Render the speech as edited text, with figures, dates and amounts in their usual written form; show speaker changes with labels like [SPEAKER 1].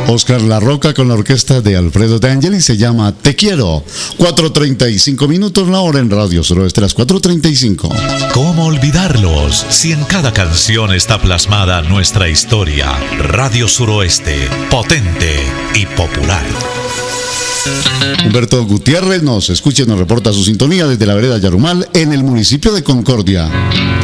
[SPEAKER 1] Oscar La Roca con la orquesta de Alfredo De Angeli, se llama Te Quiero. 4:35 minutos la hora en Radio Suroeste, las 4:35.
[SPEAKER 2] ¿Cómo olvidarlos si en cada canción está plasmada nuestra historia? Radio Suroeste, potente y popular.
[SPEAKER 1] Humberto Gutiérrez nos escucha y nos reporta su sintonía desde la vereda Yarumal en el municipio de Concordia.